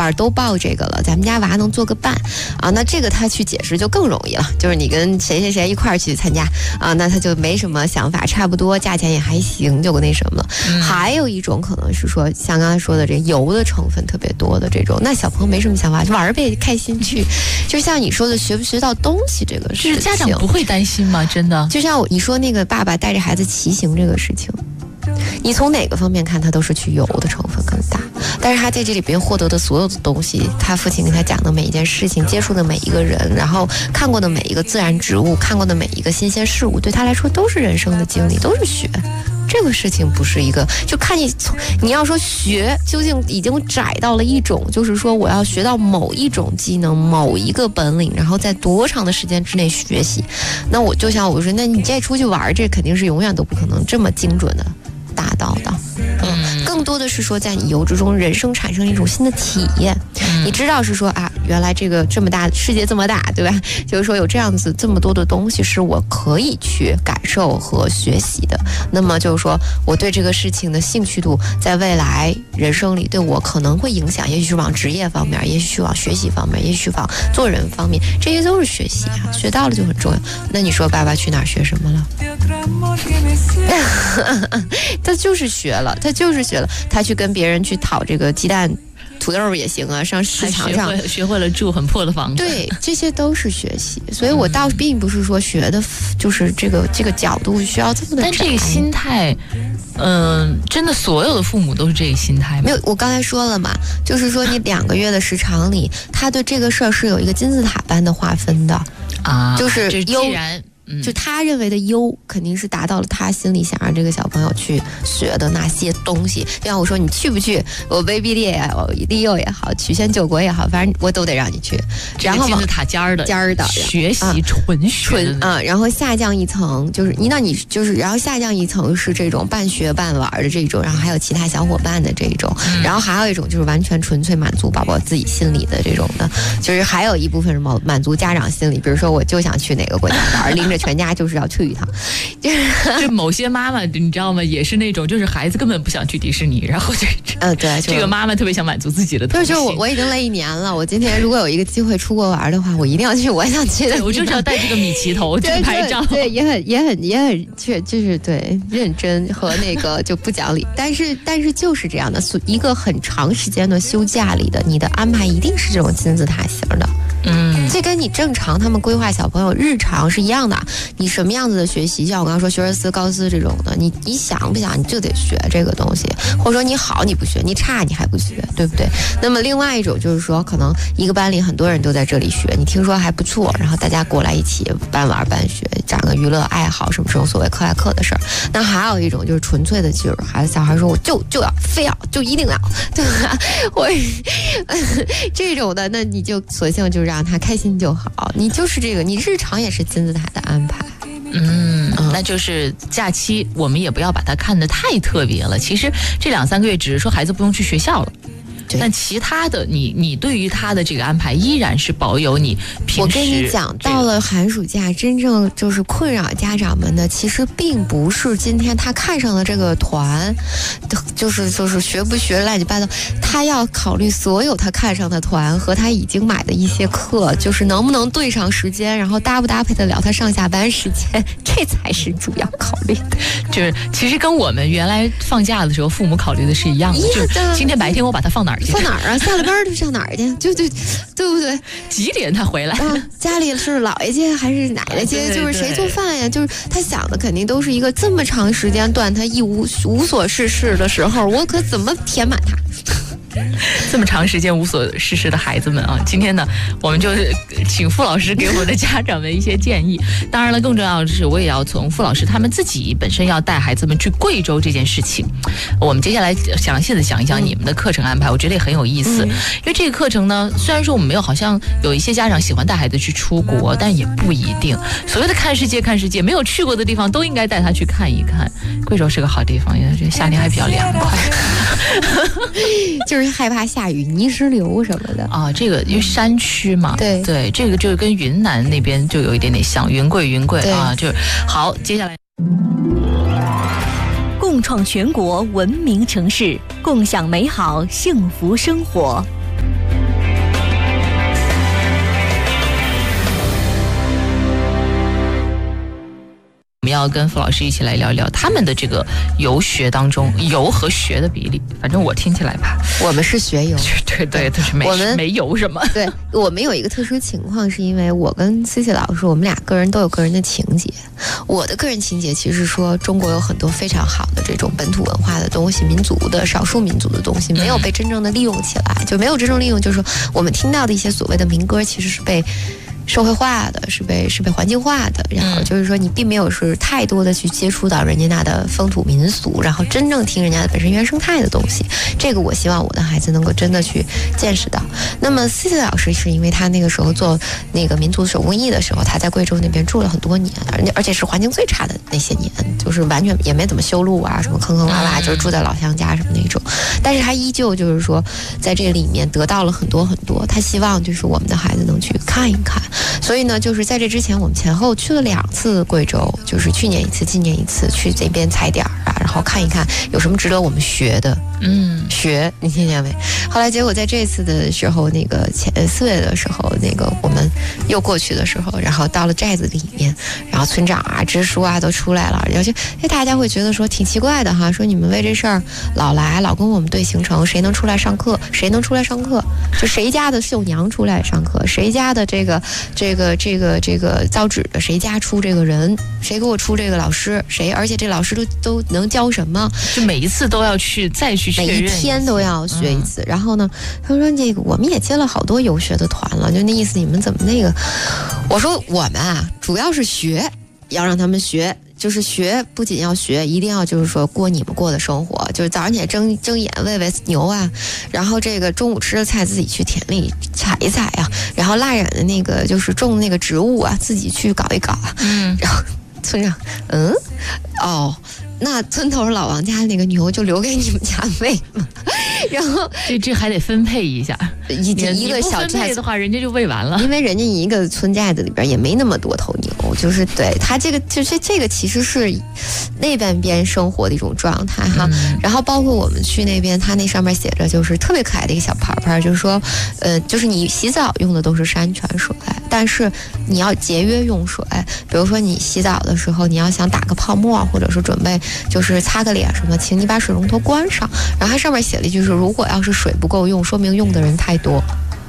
伴都报这个了，咱们家娃能做个伴啊，那这个他去解释就更容易了，就是你跟谁谁谁一块儿去参加啊，那他就没什么想法，差不多价钱也还行，就那什么了。还有一种可能是说像刚才说的这油的成分特别多的这种，那小朋友没什么想法，玩呗，开心去。就像你说的学不学到东西这个事情， 就是家长不会担心吗？真的， 就像你说那个爸爸带着孩子骑行这个事情，你从哪个方面看，他都是去油的成分更大，但是他在这里边获得的所有的东西，他父亲跟他讲的每一件事情，接触的每一个人，然后看过的每一个自然植物，看过的每一个新鲜事物，对他来说都是人生的经历，都是学。这个事情不是一个，就看你要说学究竟已经窄到了一种，就是说我要学到某一种技能，某一个本领，然后在多长的时间之内学习。那我就像我说，那你再出去玩，这肯定是永远都不可能这么精准的达到的。更多的是说在你游之中，人生产生一种新的体验。你知道是说啊，原来这个这么大世界这么大，对吧？就是说有这样子这么多的东西是我可以去感受和学习的。那么就是说我对这个事情的兴趣度，在未来人生里对我可能会影响，也许是往职业方面，也许是往学习方面，也许往做人方面，这些都是学习啊，学到了就很重要。那你说爸爸去哪儿学什么了？他就是学了，他去跟别人去讨这个鸡蛋土豆也行啊，上市场上学会了住很破的房子， 对，这些都是学习。所以我倒并不是说学的就是这个角度需要这么的窄， 但这个心态真的所有的父母都是这个心态吗？ 没有，我刚才说了嘛，就是说你2个月的时长里，他对这个事儿是有一个金字塔般的划分的啊，就是既然就他认为的优，肯定是达到了他心里想让这个小朋友去学的那些东西。就像我说，你去不去，我威逼利也好，利诱也好，曲线救国也好，反正我都得让你去。然后金字塔尖儿的学习纯啊，然后下降一层就是然后下降一层是这种半学半玩的这种，然后还有其他小伙伴的这种，然后还有一种就是完全纯粹满足宝宝自己心里的这种的，就是还有一部分是满足家长心理，比如说我就想去哪个国家玩，拎着全家就是要去一趟， 就某些妈妈你知道吗？也是那种，就是孩子根本不想去迪士尼，然后对， 这个妈妈特别想满足自己的同情。 就是我已经累1年了，我今天如果有一个机会出国玩的话，我一定要去我想去的。 我就是要带这个米奇头去拍照， 对，也很就是对认真和那个就不讲理，但是就是这样的，一个很长时间的休假里的你的安排一定是这种金字塔型的。这跟你正常他们规划小朋友日常是一样的。你什么样子的学习，像我刚刚说学而思高思这种的，你想不想你就得学这个东西，或者说你好你不学，你差你还不学，对不对？那么另外一种就是说，可能一个班里很多人都在这里学，你听说还不错，然后大家过来一起半玩半学，长个娱乐爱好什么这种所谓课外课的事儿。那还有一种就是纯粹的劲儿，小孩说我就要非要就一定要，对吧？这种的，那你就索性就让他开心就好。你就是这个，你日常也是金字塔的安排。 那就是假期我们也不要把它看得太特别了。其实这2、3个月只是说孩子不用去学校了，但其他的你对于他的这个安排依然是保有你平时。 我跟你讲，到了寒暑假，真正就是困扰家长们的，其实并不是今天他看上的这个团，就是学不学乱七八糟，他要考虑所有他看上的团和他已经买的一些课，就是能不能对上时间，然后搭不搭配得了他上下班时间，这才是主要考虑的。 就是其实跟我们原来放假的时候父母考虑的是一样的，就是今天白天我把他放哪儿去？ 放哪儿啊？下了班就上哪儿去？就对不对？ 几点他回来？ 家里是姥爷家还是奶奶家？就是谁做饭呀？就是他想的肯定都是一个这么长时间段，他无所事事的时候，我可怎么填满他？ 这么长时间无所事事的孩子们啊，今天呢，我们就是请傅老师给我们的家长们一些建议。当然了，更重要的是，我也要从傅老师他们自己本身要带孩子们去贵州这件事情，我们接下来详细的讲一讲你们的课程安排，我觉得也很有意思。因为这个课程呢，虽然说我们没有，好像有一些家长喜欢带孩子去出国，但也不一定。所谓的看世界，没有去过的地方都应该带他去看一看。贵州是个好地方，因为这夏天还比较凉快。 就是害怕下雨、泥石流什么的啊，这个因为山区嘛， 对， 这个就跟云南那边就有一点点像，云贵啊，就是好。接下来， 共创全国文明城市，共享美好幸福生活。 我们要跟傅老师一起来聊聊他们的这个游学当中游和学的比例。反正我听起来吧， 我们是学游， 对，就是没游什么。 对，我们有一个特殊情况，是因为我跟思琪老师，我们俩个人都有个人的情节。我的个人情节其实说中国有很多非常好的这种本土文化的东西，民族的少数民族的东西没有被真正的利用起来，就没有真正利用，就是说我们听到的一些所谓的民歌其实是被社会化的，是被环境化的，然后就是说你并没有是太多的去接触到人家那的风土民俗，然后真正听人家的本身原生态的东西，这个我希望我的孩子能够真的去见识到。那么思琪老师是因为他那个时候做那个民族手工艺的时候，他在贵州那边住了很多年，而且是环境最差的那些年，就是完全也没怎么修路啊，什么坑坑洼洼，就是住在老乡家什么那种，但是他依旧就是说在这里面得到了很多很多，他希望就是我们的孩子能去看一看。所以呢，就是在这之前，我们前后去了2次贵州，就是去年一次，今年一次，去这边踩点啊，然后看一看有什么值得我们学的。学，你听见没？后来结果在这次的时候，那个4月的时候，那个我们又过去的时候，然后到了寨子里面，然后村长啊、支书啊都出来了，然后就大家会觉得说挺奇怪的哈，说你们为这事儿老来老跟我们对行程，谁能出来上课？谁能出来上课？就谁家的绣娘出来上课？谁家的这个造纸的？谁家出这个人？谁给我出这个老师？谁？而且这老师都能教什么？ 就每一次都要再去确认， 每一天都要学一次。然后呢，他说这个我们也接了好多游学的团了，就那意思，你们怎么那个？我说我们啊，主要是学，要让他们学。就是学，不仅要学，一定要就是说过你们过的生活，就是早上起来睁眼喂牛啊，然后这个中午吃的菜自己去田里采一采啊，然后蜡染的那个就是种那个植物啊，自己去搞一搞啊。然后村长，哦。那村头老王家那个牛就留给你们家喂嘛，然后这还得分配一下， 一个小寨子的话，人家就喂完了， 因为人家一个村寨子里边也没那么多头牛，就是对他这个就是这个其实是那边生活的一种状态哈。然后包括我们去那边，他那上面写着就是特别可爱的一个小牌牌，就是说就是你洗澡用的都是山泉水，但是你要节约用水，比如说你洗澡的时候，你要想打个泡沫，或者是准备就是擦个脸什么，请你把水龙头关上。然后它上面写了一句是，如果要是水不够用，说明用的人太多。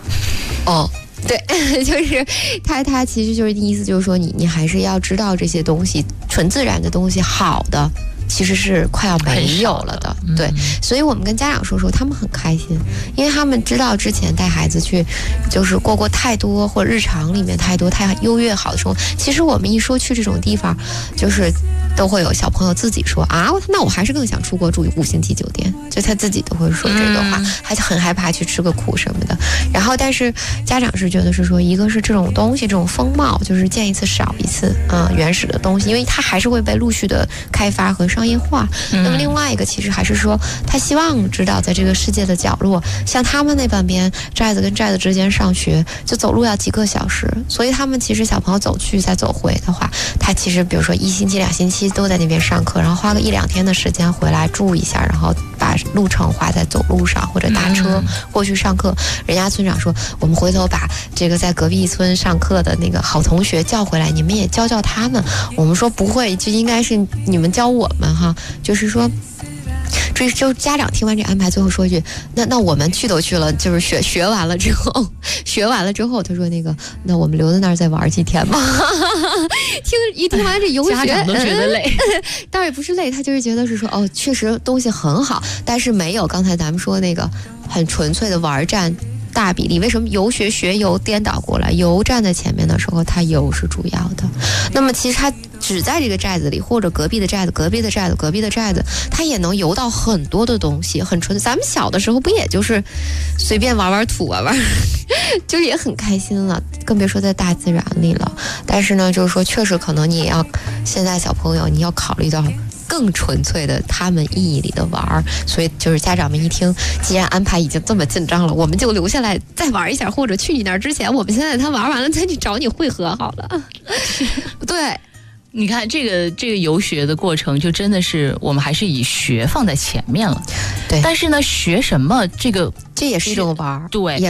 对，就是它其实就是意思就是说你还是要知道这些东西，纯自然的东西，好的其实是快要没有了的。对，所以我们跟家长说，他们很开心，因为他们知道之前带孩子去就是过太多，或者日常里面太多太优越好的生活。其实我们一说去这种地方，就是都会有小朋友自己说啊，那我还是更想出国住5星级酒店，就他自己都会说这个话，还很害怕去吃个苦什么的。然后但是家长是觉得是说，一个是这种东西这种风貌，就是见一次少一次原始的东西，因为它还是会被陆续的开发和商业化。那么另外一个其实还是说，他希望知道在这个世界的角落，像他们那半边寨子跟寨子之间上学就走路要几个小时，所以他们其实小朋友走去再走回的话，他其实比如说1星期2星期都在那边上课，然后花个1-2天的时间回来住一下，然后把路程花在走路上或者打车过去上课。人家村长说，我们回头把这个在隔壁村上课的那个好同学叫回来，你们也教他们。我们说不会，就应该是你们教我们哈，就是说就家长听完这安排，最后说一句，那我们去都去了，就是学完了之后，他说那我们留在那儿再玩几天吧。听完这游学， 家长都觉得累， 当然也不是累，他就是觉得是说确实东西很好，但是没有刚才咱们说那个很纯粹的玩占大比例。为什么游学学游颠倒过来，游站在前面的时候，它游是主要的。那么其实它只在这个寨子里，或者隔壁的寨子，它也能游到很多的东西，很纯。咱们小的时候不也就是随便玩土啊，就是也很开心了，更别说在大自然里了。但是呢，就是说确实可能你也要，现在小朋友你要考虑到更纯粹的他们意义里的玩，所以就是家长们一听，既然安排已经这么紧张了，我们就留下来再玩一下，或者去你那儿之前，我们现在他玩完了再去找你会合好了。对。 你看这个游学的过程，就真的是我们还是以学放在前面了。 对， 但是呢，学什么这也是一种玩， 对，